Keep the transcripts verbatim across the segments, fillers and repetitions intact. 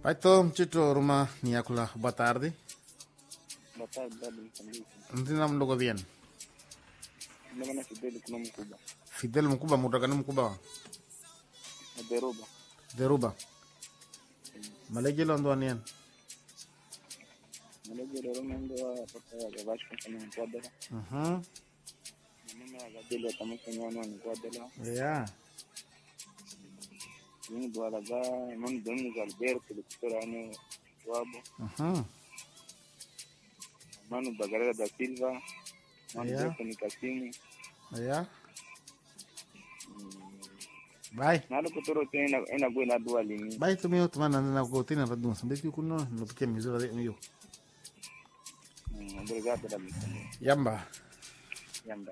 Paito, mchito Ruma Niakula, boa tarde. Boa tarde, dado Moçambique. Ntina mdogo bien. Mimi na Fidel kuna mkubwa. Fidel mkubwa mutoka ni mkubwa. Na Deruba. Deruba. Malejelo ndo nien. Manager Deruba ndo papa ya Vasco kana mkwadala. Mhm. Mimi na Gadelo tamusanya na mkwadala. Yeah. Mimi ndo alaga, mimi ndo ni Alberto Lectorano wabo. Mhm. Manu Bagarega da Silva. Manu Yeah. ni Kasimu. Yeah. Bye. Nalo kutoro tena ina gwena duali ni. Bye to mio tumana na gotina radu Moçambique kuno no pike mizura de mio. Obrigado da Moçambique. Yamba. Yamba.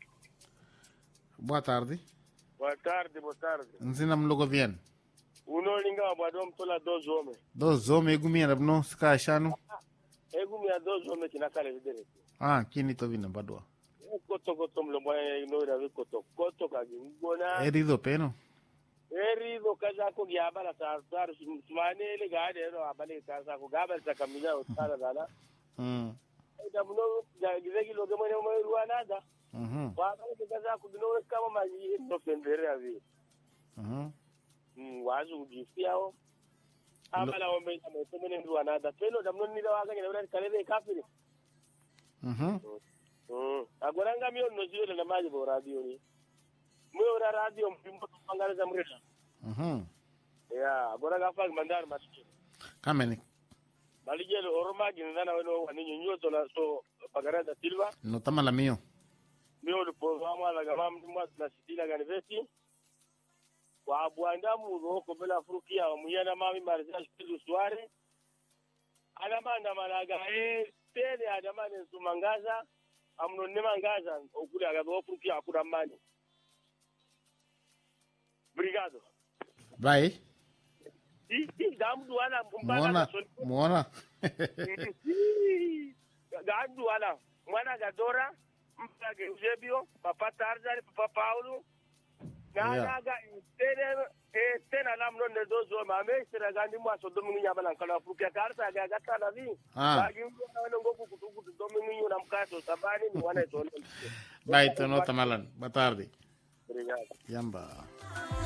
Boa tarde. Boa tarde, boa tarde. Ntina mdogo bien. Uno linga bado mtola dois homens. Dois homens gumi rabno ska shanu. Egu mi dois homens kinakale videre. Ah, kini to vina badwa. Koto koto mlombo ino ira koto koto kagi mbona. Erido peno. Eri do kaza ko gyabala sa sar sumane le gade no abale kaza ko gabal sa kamila utara dala. Mm. Ida muno gizegi lo gemo no mo ruana da. Mhm. Wa ka kaza ko dino kama maji no fendere avi. Mhm. Mm wazu gifiao. Amala ombe na mo tumene ruana da pelo da muno ni da waga ne ura kale kafiri. Mhm. Mm. Agora nga mio no jile na maji bo radio ni. Mio ra radio mpimbo pangara zamreta. Mhm. Ya, agora ga fag mandar masiki. Kameni. Balijelo oroma ginana weno wani nyonyo la so pagara da Silva. No tamala mio. Mio le programa la gama mtumwa na sitila ganiveti. Wa bwanda mu ro ko bela frukia muyana mami marzal kilu sware. Alamanda malaga e tene adamane sumangaza. Amno nemangaza okuli agabo frukia akura mani. Obrigado. Vai. Ih, ih, dá-me do ala. Muona. Muona. Dá-me do ala. Mwana Gadora, Mpaga Eusebio, Papa Tarzan, Papa Paulo. Nanaga, Tena, Tena Lam non de dos homens, a mim, será grande moço, domingo Yabalan, Cala, porque a carta é a gata da vida. Ah. Não vou com o domingo na casa, Sabani, não é todo. Vai, to no tamalan. Boa tarde. Obrigado. Yamba.